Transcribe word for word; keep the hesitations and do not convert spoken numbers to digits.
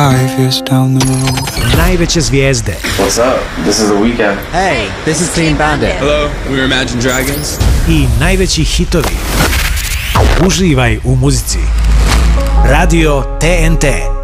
Five years down the road. Najveće zvijezde. What's up? This is The Weeknd. Hey, this is Clean Bandit. Hello, we're Imagine Dragons. I najveći hitovi. Uživaj u muzici. Radio T N T.